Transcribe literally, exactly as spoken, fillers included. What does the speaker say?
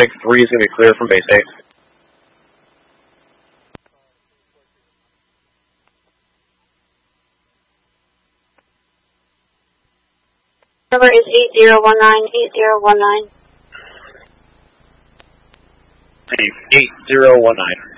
six three is going to be clear from base eight. Number is eight zero one nine, eight zero one nine. eight zero one nine.